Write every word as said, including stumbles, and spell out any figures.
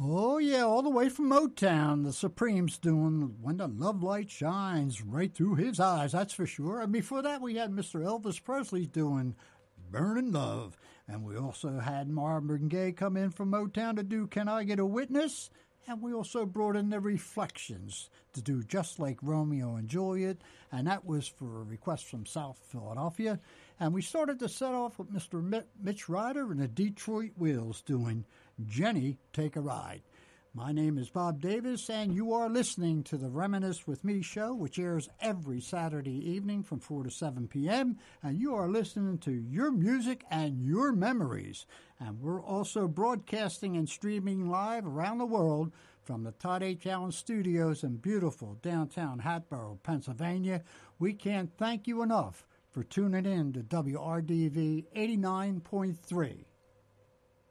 Oh, yeah, all the way from Motown, the Supremes doing When the Love Light Shines right through his eyes, that's for sure. And before that, we had Mister Elvis Presley doing Burning Love. And we also had Marvin Gaye come in from Motown to do Can I Get a Witness? And we also brought in the Reflections to do Just Like Romeo and Juliet, and that was for a request from South Philadelphia. And we started to set off with Mister Mitch Ryder and the Detroit Wheels doing Jenny, Take a Ride. My name is Bob Davis, and you are listening to the Reminisce with Me show, which airs every Saturday evening from four to seven p.m., and you are listening to your music and your memories. And we're also broadcasting and streaming live around the world from the Todd H. Allen Studios in beautiful downtown Hatboro, Pennsylvania. We can't thank you enough for tuning in to W R D V eighty-nine point three.